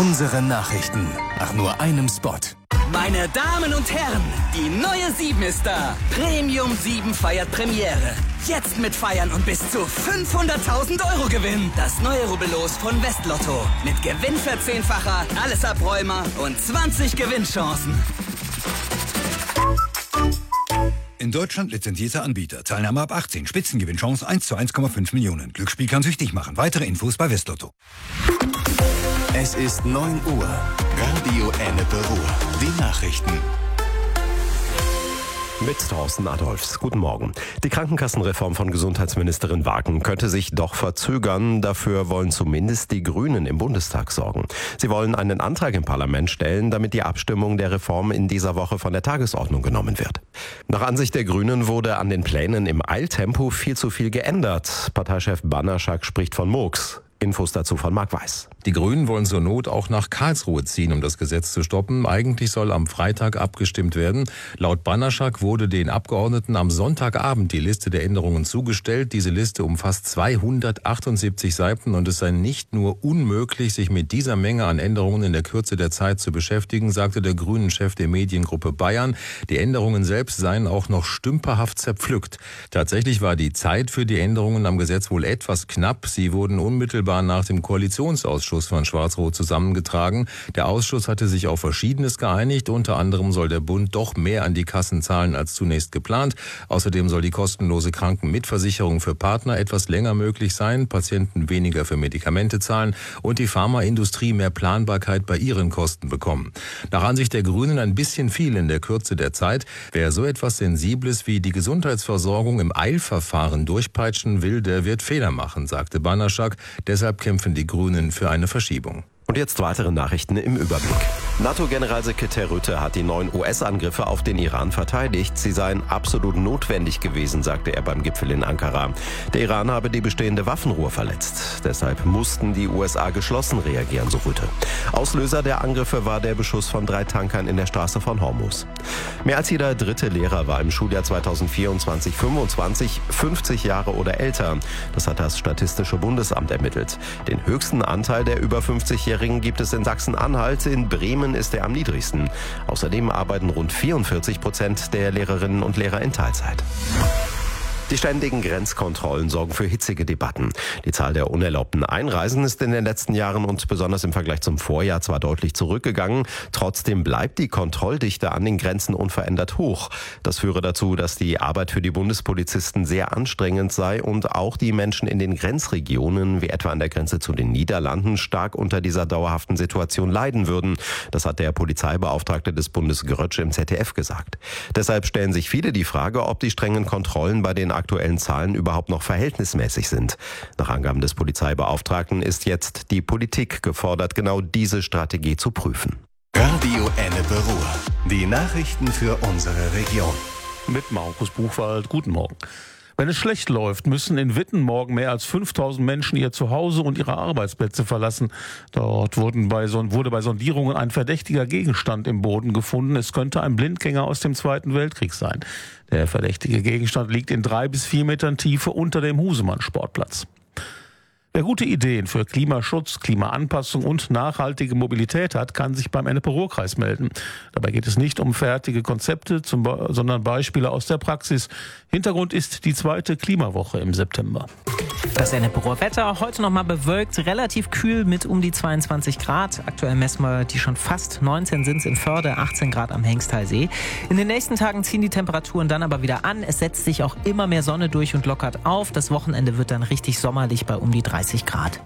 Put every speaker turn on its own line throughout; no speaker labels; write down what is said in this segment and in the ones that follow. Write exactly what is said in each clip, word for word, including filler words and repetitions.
Unsere Nachrichten nach nur einem Spot.
Meine Damen und Herren, die neue sieben ist da. Premium sieben feiert Premiere. Jetzt mit Feiern und bis zu fünfhunderttausend Euro Gewinn. Das neue Rubbellos von Westlotto. Mit Gewinnverzehnfacher, alles Abräumer und zwanzig Gewinnchancen.
In Deutschland lizenzierter Anbieter. Teilnahme ab achtzehn. Spitzengewinnchance eins zu eins Komma fünf Millionen. Glücksspiel kann süchtig machen. Weitere Infos bei Westlotto.
Es ist neun Uhr. Radio Ennepe Ruhr. Die Nachrichten.
Mit Thorsten Adolfs. Guten Morgen. Die Krankenkassenreform von Gesundheitsministerin Wagen könnte sich doch verzögern. Dafür wollen zumindest die Grünen im Bundestag sorgen. Sie wollen einen Antrag im Parlament stellen, damit die Abstimmung der Reform in dieser Woche von der Tagesordnung genommen wird. Nach Ansicht der Grünen wurde an den Plänen im Eiltempo viel zu viel geändert. Parteichef Banaschak spricht von Murks. Infos dazu von Marc Weiß.
Die Grünen wollen zur Not auch nach Karlsruhe ziehen, um das Gesetz zu stoppen. Eigentlich soll am Freitag abgestimmt werden. Laut Banaschak wurde den Abgeordneten am Sonntagabend die Liste der Änderungen zugestellt. Diese Liste umfasst zweihundertachtundsiebzig Seiten und es sei nicht nur unmöglich, sich mit dieser Menge an Änderungen in der Kürze der Zeit zu beschäftigen, sagte der Grünen-Chef der Mediengruppe Bayern. Die Änderungen selbst seien auch noch stümperhaft zerpflückt. Tatsächlich war die Zeit für die Änderungen am Gesetz wohl etwas knapp. Sie wurden unmittelbar nach dem Koalitionsausschuss von Schwarz-Rot zusammengetragen. Der Ausschuss hatte sich auf Verschiedenes geeinigt. Unter anderem soll der Bund doch mehr an die Kassen zahlen als zunächst geplant. Außerdem soll die kostenlose Krankenmitversicherung für Partner etwas länger möglich sein, Patienten weniger für Medikamente zahlen und die Pharmaindustrie mehr Planbarkeit bei ihren Kosten bekommen. Nach Ansicht der Grünen ein bisschen viel in der Kürze der Zeit. Wer so etwas Sensibles wie die Gesundheitsversorgung im Eilverfahren durchpeitschen will, der wird Fehler machen, sagte Banaschak. Deshalb kämpfen die Grünen für eine Verschiebung.
Und jetzt weitere Nachrichten im Überblick. NATO-Generalsekretär Rutte hat die neuen U S-Angriffe auf den Iran verteidigt. Sie seien absolut notwendig gewesen, sagte er beim Gipfel in Ankara. Der Iran habe die bestehende Waffenruhe verletzt. Deshalb mussten die U S A geschlossen reagieren, so Rutte. Auslöser der Angriffe war der Beschuss von drei Tankern in der Straße von Hormuz. Mehr als jeder dritte Lehrer war im Schuljahr zweitausendvierundzwanzig fünfundzwanzig fünfzig Jahre oder älter. Das hat das Statistische Bundesamt ermittelt. Den höchsten Anteil der über fünfzigjährigen gibt es in Sachsen-Anhalt. In Bremen ist er am niedrigsten. Außerdem arbeiten rund vierundvierzig Prozent der Lehrerinnen und Lehrer in Teilzeit. Die ständigen Grenzkontrollen sorgen für hitzige Debatten. Die Zahl der unerlaubten Einreisen ist in den letzten Jahren und besonders im Vergleich zum Vorjahr zwar deutlich zurückgegangen, trotzdem bleibt die Kontrolldichte an den Grenzen unverändert hoch. Das führe dazu, dass die Arbeit für die Bundespolizisten sehr anstrengend sei und auch die Menschen in den Grenzregionen, wie etwa an der Grenze zu den Niederlanden, stark unter dieser dauerhaften Situation leiden würden. Das hat der Polizeibeauftragte des Bundes Grötsch im Z D F gesagt. Deshalb stellen sich viele die Frage, ob die strengen Kontrollen bei den aktuellen Zahlen überhaupt noch verhältnismäßig sind. Nach Angaben des Polizeibeauftragten ist jetzt die Politik gefordert, genau diese Strategie zu prüfen.
Radio Ennepe Ruhr. Die Nachrichten für unsere Region.
Mit Markus Buchwald. Guten Morgen. Wenn es schlecht läuft, müssen in Witten morgen mehr als fünftausend Menschen ihr Zuhause und ihre Arbeitsplätze verlassen. Dort wurden bei, wurde bei Sondierungen ein verdächtiger Gegenstand im Boden gefunden. Es könnte ein Blindgänger aus dem Zweiten Weltkrieg sein. Der verdächtige Gegenstand liegt in drei bis vier Metern Tiefe unter dem Husemann-Sportplatz. Wer gute Ideen für Klimaschutz, Klimaanpassung und nachhaltige Mobilität hat, kann sich beim Ennepe-Ruhr-Kreis melden. Dabei geht es nicht um fertige Konzepte, zum Be- sondern Beispiele aus der Praxis. Hintergrund ist die zweite Klimawoche im September.
Das Ennepe-Ruhr-Wetter heute nochmal bewölkt, relativ kühl mit um die zweiundzwanzig Grad. Aktuell messen wir die schon fast neunzehn sind es in Förde, achtzehn Grad am Hengstalsee. In den nächsten Tagen ziehen die Temperaturen dann aber wieder an. Es setzt sich auch immer mehr Sonne durch und lockert auf. Das Wochenende wird dann richtig sommerlich bei um die dreißig Grad.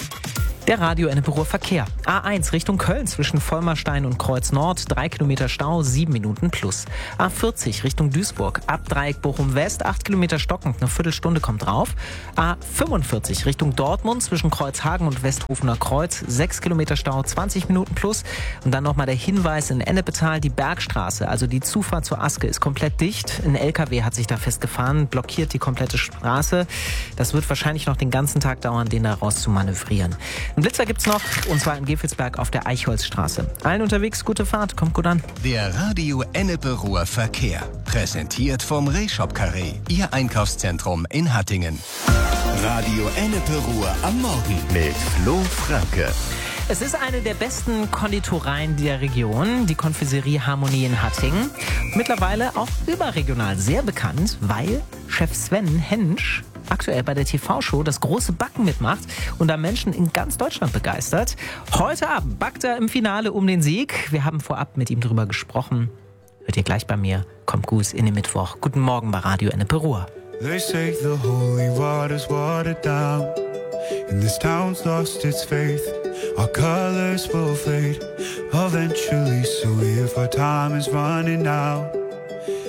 Der Radio Ennepe-Ruhr Verkehr. A eins Richtung Köln zwischen Vollmerstein und Kreuz Nord, drei Kilometer Stau, sieben Minuten plus. A vierzig Richtung Duisburg, ab Dreieck Bochum West, acht Kilometer stockend, eine Viertelstunde kommt drauf. A fünfundvierzig Richtung Dortmund zwischen Kreuzhagen und Westhofener Kreuz, sechs Kilometer Stau, zwanzig Minuten plus. Und dann nochmal der Hinweis in Ennepetal, die Bergstraße, also die Zufahrt zur Aske ist komplett dicht. Ein L K W hat sich da festgefahren, blockiert die komplette Straße. Das wird wahrscheinlich noch den ganzen Tag dauern, den da raus zu manövrieren. Einen Blitzer gibt's noch, und zwar in Gevelsberg auf der Eichholzstraße. Allen unterwegs, gute Fahrt, kommt gut an.
Der Radio Ennepe-Ruhr Verkehr. Präsentiert vom Rehshop Carré, Ihr Einkaufszentrum in Hattingen. Radio Ennepe-Ruhr am Morgen mit Flo Franke.
Es ist eine der besten Konditoreien der Region, die Konfiserie Harmonie in Hattingen. Mittlerweile auch überregional sehr bekannt, weil Chef Sven Hensch aktuell bei der T V-Show Das große Backen mitmacht und da Menschen in ganz Deutschland begeistert. Heute Abend backt er im Finale um den Sieg. Wir haben vorab mit ihm drüber gesprochen. Hört ihr gleich bei mir. Kommt gut in den Mittwoch. Guten Morgen bei Radio Ennepe Ruhr.
They say the holy water's watered down, and this town's lost its faith. Our colors will fade eventually, so if our time is running out,